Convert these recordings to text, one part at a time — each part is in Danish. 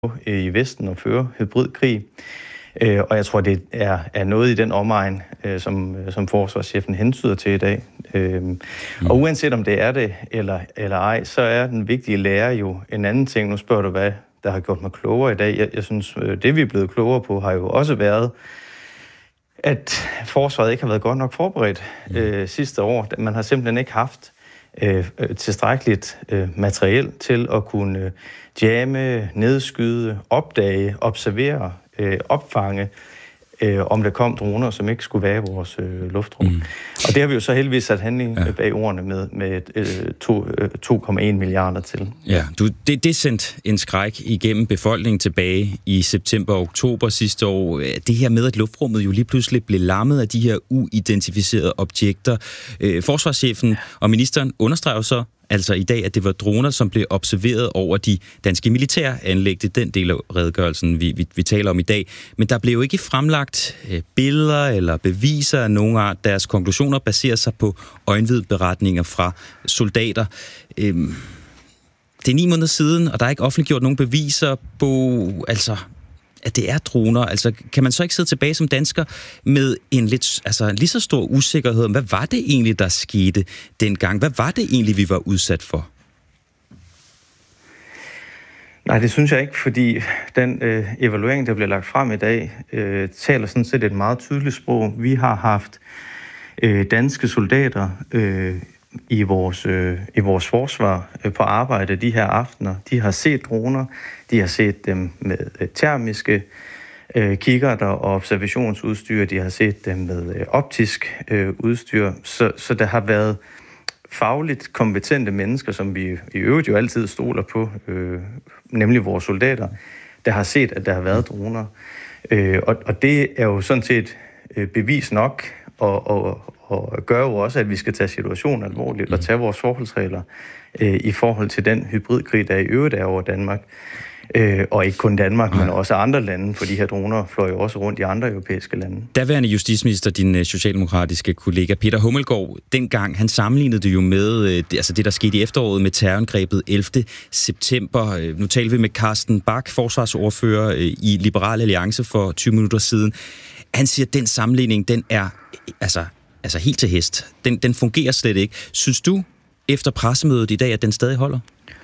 i Vesten og føre hybridkrig. Og jeg tror, det er noget i den omegn, som forsvarschefen hentyder til i dag. Og uanset om det er det eller ej, så er den vigtige lære jo en anden ting. Nu spørger du, hvad der har gjort mig klogere i dag. Jeg synes, det vi er blevet klogere på, har jo også været, at forsvaret ikke har været godt nok forberedt sidste år. Man har simpelthen ikke haft tilstrækkeligt materiel til at kunne jamme, nedskyde, opdage, observere, opfange, om der kom droner, som ikke skulle være i vores luftrum. Og det har vi jo så heldigvis sat handling bag ordene med 2,1 milliarder til. Ja, det sendt en skræk igennem befolkningen tilbage i september og oktober sidste år. Det her med, at luftrummet jo lige pludselig blev lammet af de her uidentificerede objekter. Forsvarschefen og ministeren understreger så altså i dag, at det var droner, som blev observeret over de danske militære anlæg. Det er den del af redegørelsen, vi taler om i dag. Men der blev jo ikke fremlagt billeder eller beviser af nogen art. Deres konklusioner baserer sig på øjenvidneberetninger fra soldater. Det er 9 måneder siden, og der er ikke offentliggjort nogen beviser på, at det er droner. Altså, kan man så ikke sidde tilbage som dansker med en lige så stor usikkerhed om, hvad var det egentlig, der skete dengang? Hvad var det egentlig, vi var udsat for? Nej, det synes jeg ikke, fordi den evaluering, der bliver lagt frem i dag, taler sådan set et meget tydeligt sprog. Vi har haft danske soldater i vores forsvar på arbejde de her aftener. De har set droner, de har set dem med termiske kikkerter og observationsudstyr, de har set dem med optisk udstyr, så der har været fagligt kompetente mennesker, som vi i øvrigt jo altid stoler på, nemlig vores soldater, der har set, at der har været droner. Og det er jo sådan set bevis nok, og gør jo også, at vi skal tage situationen alvorligt og tage vores forholdsregler i forhold til den hybridkrig, der i øvrigt er over Danmark. Og ikke kun Danmark, men også andre lande, for de her droner fløj jo også rundt i andre europæiske lande. Daværende justitsminister, din socialdemokratiske kollega Peter Hummelgaard, dengang han sammenlignede det jo med det, der skete i efteråret med terrorangrebet 11. september. Nu talte vi med Carsten Bach, forsvarsordfører i Liberal Alliance for 20 minutter siden. Han siger, at den sammenligning, den er altså helt til hest. Den fungerer slet ikke. Synes du, efter pressemødet i dag, at den stadig holder?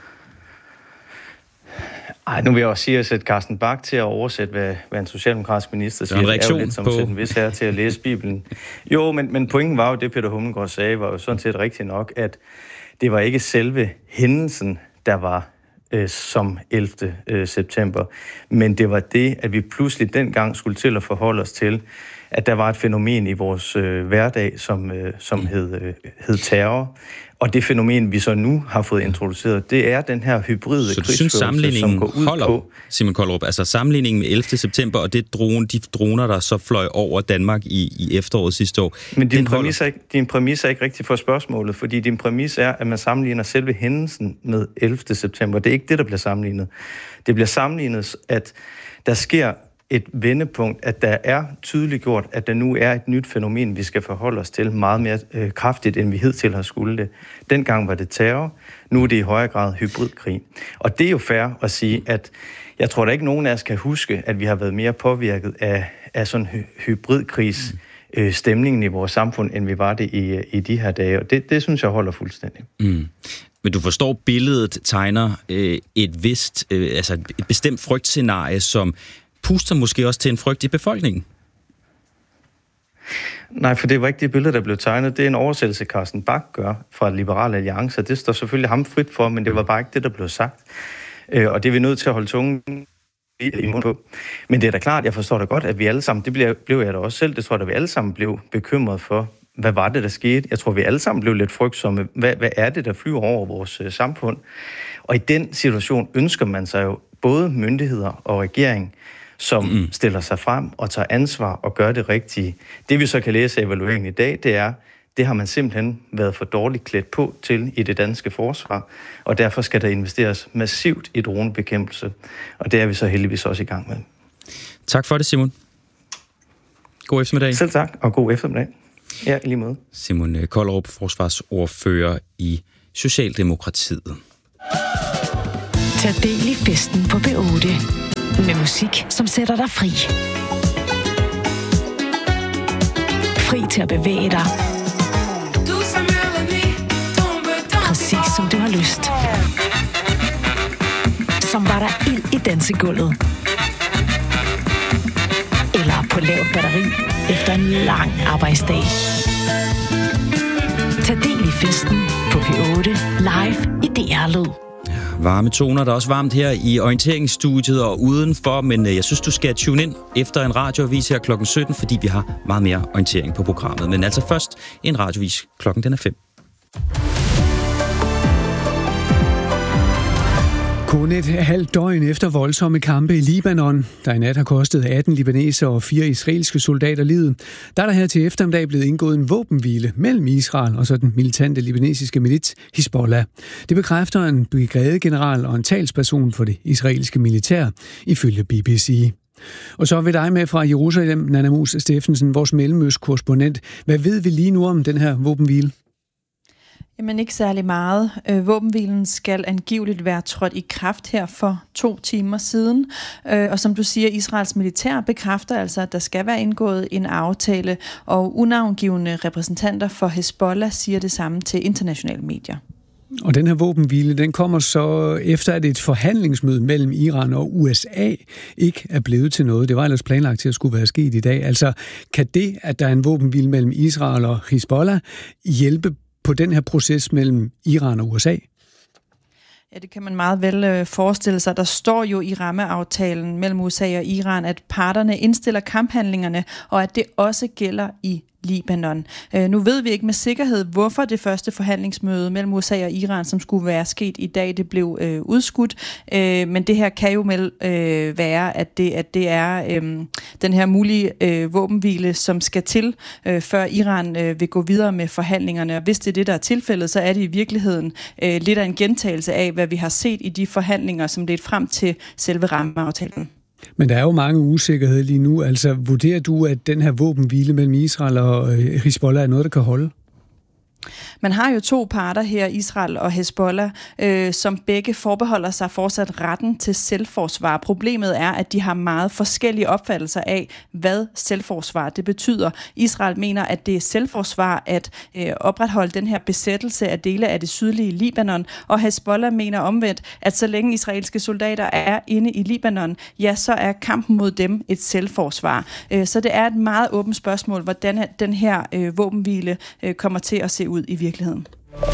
Ej, nu vil jeg også sige at sætte Carsten Bach til at oversætte, hvad en socialdemokratisk minister siger. Det er jo lidt som at sætte en vis herre til at læse Bibelen. Jo, men pointen var jo, det Peter Hummelgaard sagde, var jo sådan set rigtigt nok, at det var ikke selve hændelsen, der var som 11. september, men det var det, at vi pludselig dengang skulle til at forholde os til, at der var et fænomen i vores hverdag, som hed terror. Og det fænomen, vi så nu har fået introduceret, det er den her hybride krigsførelse, som går ud holder, på... Simon Kollerup, altså sammenligningen med 11. september og de droner, der så fløj over Danmark i efteråret sidste år. Men din præmis er ikke rigtig for spørgsmålet, fordi din præmis er, at man sammenligner selve hændelsen med 11. september. Det er ikke det, der bliver sammenlignet. Det bliver sammenlignet, at der sker et vendepunkt, at der er tydeliggjort, at der nu er et nyt fænomen, vi skal forholde os til meget mere kraftigt, end vi hidtil har skulle det. Dengang var det terror, nu er det i højere grad hybridkrig. Og det er jo fair at sige, at jeg tror da ikke, nogen af os kan huske, at vi har været mere påvirket af sådan hybridkrigs stemningen i vores samfund, end vi var det i de her dage. Og det synes jeg holder fuldstændig. Men du forstår, billedet tegner et bestemt frygtscenarie, som puster måske også til en frygt i befolkningen? Nej, for det var ikke det billede, der blev tegnet. Det er en oversættelse, Carsten Bach gør fra Liberal Alliance. Det står selvfølgelig ham frit for, men det var bare ikke det, der blev sagt. Og det er vi nødt til at holde tungen i munden på. Men det er da klart, jeg forstår da godt, at vi alle sammen, det blev jeg da også selv, det tror jeg, at vi alle sammen blev bekymret for, hvad var det, der skete? Jeg tror, vi alle sammen blev lidt frygtsomme. Hvad er det, der flyver over vores samfund? Og i den situation ønsker man sig jo både myndigheder og regering, som stiller sig frem og tager ansvar og gør det rigtige. Det vi så kan læse af evalueringen i dag, det har man simpelthen været for dårligt klædt på til i det danske forsvar, og derfor skal der investeres massivt i dronebekæmpelse, og det er vi så heldigvis også i gang med. Tak for det, Simon. God eftermiddag. Selv tak, og god eftermiddag. Ja, lige måde. Simon Kollerup, forsvarsordfører i Socialdemokratiet. Tag del i festen på B8. Med musik, som sætter dig fri. Fri til at bevæge dig. Præcis som du har lyst. Som var der ild i dansegulvet. Eller på lavt batteri efter en lang arbejdsdag. Tag del i festen på P8 live i DR Lyd. Varme toner, der er også varmt her i orienteringsstudiet og udenfor, men jeg synes, du skal tune ind efter en radioavis her klokken 17, fordi vi har meget mere orientering på programmet. Men altså først en radioavis klokken den er 5. Kun et halvt døgn efter voldsomme kampe i Libanon, der i nat har kostet 18 libanesere og 4 israelske soldater livet, der er der her til eftermiddag blevet indgået en våbenhvile mellem Israel og så den militante libanesiske milits Hizbollah. Det bekræfter en brigadegeneral og en talsperson for det israelske militær, ifølge BBC. Og så vil dig med fra Jerusalem, Nanna Mus Steffensen, vores mellemøstkorrespondent. Hvad ved vi lige nu om den her våbenhvile? Jamen ikke særlig meget. Våbenhvilen skal angiveligt være trådt i kraft her for 2 timer siden. Og som du siger, Israels militær bekræfter altså, at der skal være indgået en aftale, og unavngivne repræsentanter for Hezbollah siger det samme til internationale medier. Og den her våbenhvile, den kommer så efter, at et forhandlingsmøde mellem Iran og USA ikke er blevet til noget. Det var ellers planlagt til at skulle være sket i dag. Altså, kan det, at der er en våbenhvile mellem Israel og Hezbollah, hjælpe på den her proces mellem Iran og USA? Ja, det kan man meget vel forestille sig. Der står jo i rammeaftalen mellem USA og Iran, at parterne indstiller kamphandlingerne, og at det også gælder i Libanon. Nu ved vi ikke med sikkerhed, hvorfor det første forhandlingsmøde mellem USA og Iran, som skulle være sket i dag, det blev udskudt. Men det her kan jo være, at det er den her mulige våbenhvile, som skal til, før Iran vil gå videre med forhandlingerne. Og hvis det er det, der er tilfældet, så er det i virkeligheden lidt af en gentagelse af, hvad vi har set i de forhandlinger, som ledte frem til selve rammeaftalen. Men der er jo mange usikkerheder lige nu. Altså, vurderer du, at den her våbenhvile mellem Israel og Hezbollah er noget, der kan holde? Man har jo 2 parter her, Israel og Hezbollah, som begge forbeholder sig fortsat retten til selvforsvar. Problemet er, at de har meget forskellige opfattelser af, hvad selvforsvar det betyder. Israel mener, at det er selvforsvar at opretholde den her besættelse af dele af det sydlige Libanon, og Hezbollah mener omvendt, at så længe israelske soldater er inde i Libanon, ja, så er kampen mod dem et selvforsvar. Så det er et meget åbent spørgsmål, hvordan den her våbenhvile kommer til at se ud i virkeligheden.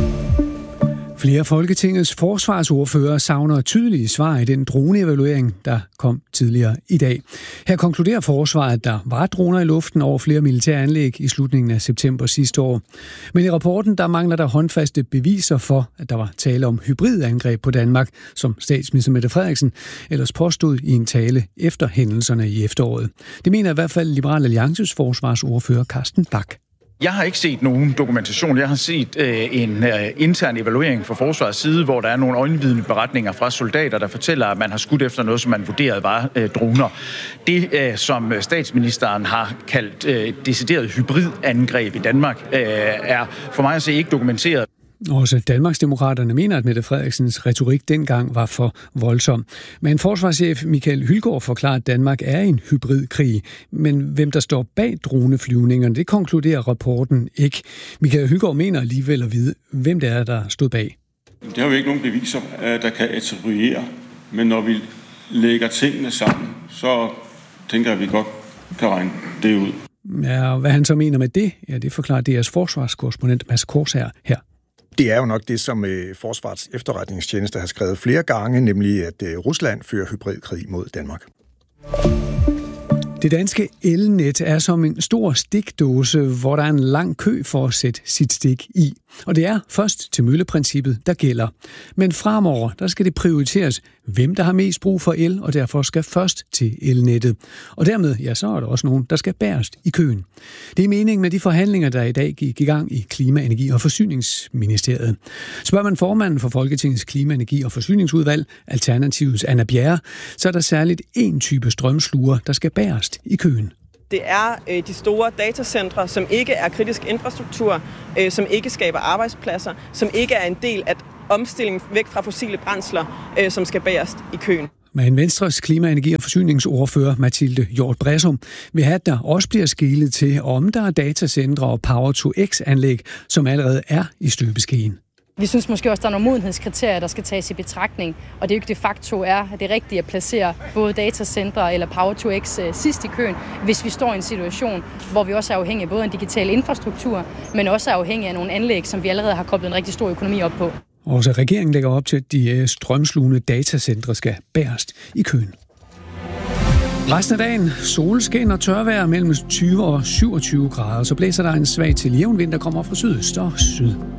Flere af Folketingets forsvarsordfører savner tydelige svar i den droneevaluering, der kom tidligere i dag. Her konkluderer forsvaret, at der var droner i luften over flere militære anlæg i slutningen af september sidste år. Men i rapporten der mangler der håndfaste beviser for, at der var tale om hybridangreb på Danmark, som statsminister Mette Frederiksen ellers påstod i en tale efter hændelserne i efteråret. Det mener i hvert fald Liberal Alliances forsvarsordfører Carsten Bach. Jeg har ikke set nogen dokumentation. Jeg har set en intern evaluering fra forsvarets side, hvor der er nogle øjenvidende beretninger fra soldater, der fortæller, at man har skudt efter noget, som man vurderede var droner. Det, som statsministeren har kaldt decideret hybridangreb i Danmark, er for mig at se ikke dokumenteret. Også Danmarksdemokraterne mener, at Mette Frederiksens retorik dengang var for voldsom. Men forsvarschef Michael Hylgaard forklarer, at Danmark er en hybridkrig. Men hvem der står bag droneflyvningerne, det konkluderer rapporten ikke. Michael Hylgaard mener alligevel at vide, hvem det er, der stod bag. Det har jo ikke nogen beviser, der kan attribuere. Men når vi lægger tingene sammen, så tænker jeg, at vi godt kan regne det ud. Ja, og hvad han så mener med det, ja, det forklarer DR's forsvarskorrespondent Mads Korsager her. Det er jo nok det, som Forsvarets efterretningstjeneste har skrevet flere gange, nemlig at Rusland fører hybridkrig mod Danmark. Det danske elnet er som en stor stikdåse, hvor der er en lang kø for at sætte sit stik i. Og det er først til mølleprincippet, der gælder. Men fremover, der skal det prioriteres, hvem der har mest brug for el, og derfor skal først til elnettet. Og dermed, ja, så er der også nogen, der skal bærest i køen. Det er meningen med de forhandlinger, der i dag gik i gang i Klima-, Energi- og Forsyningsministeriet. Spørger man formanden for Folketingets Klima-, Energi- og Forsyningsudvalg, Alternativets Anna Bjerre, så er der særligt én type strømsluger, der skal bærest i køen. Det er de store datacentre, som ikke er kritisk infrastruktur, som ikke skaber arbejdspladser, som ikke er en del af omstillingen væk fra fossile brændsler, som skal bærest i køen. Men Venstres klima-, energi- og forsyningsordfører Mathilde Hjort Bressum vil have, at der også bliver skelet til, om der er datacentre og Power-to-X-anlæg, som allerede er i støbeskeen. Vi synes måske også, der er nogle modenhedskriterier, der skal tages i betragtning, og det er jo ikke de facto er det rigtige at placere både datacentre eller Power-to-X sidst i køen, hvis vi står i en situation, hvor vi også er afhængige af både en digital infrastruktur, men også er afhængige af nogle anlæg, som vi allerede har koblet en rigtig stor økonomi op på. Og så regeringen lægger op til, at de strømslugende datacentre skal bærest i køen. Resten af dagen solskin og tørvejr mellem 20 og 27 grader, så blæser der en svag til jævn vind, der kommer fra sydøst og syd.